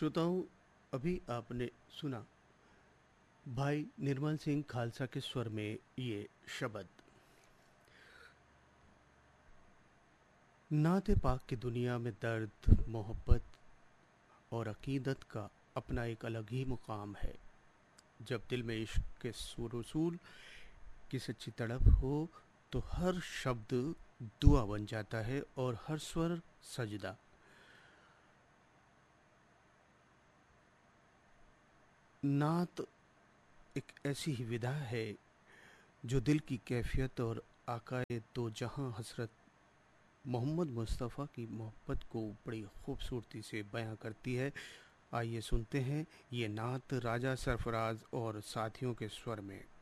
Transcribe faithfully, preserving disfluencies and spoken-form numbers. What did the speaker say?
श्रोताओं, अभी आपने सुना भाई निर्मल सिंह खालसा के स्वर में ये शब्द। नाते पाक की दुनिया में दर्द, मोहब्बत और अकीदत का अपना एक अलग ही मुकाम है। जब दिल में इश्क के सुर रसूल की सच्ची तड़प हो तो हर शब्द दुआ बन जाता है और हर स्वर सजदा। नात एक ऐसी ही विधा है जो दिल की कैफियत और आकाए दो जहां हसरत मोहम्मद मुस्तफ़ा की मोहब्बत को बड़ी खूबसूरती से बयां करती है। आइए सुनते हैं ये नात राजा सरफराज और साथियों के स्वर में।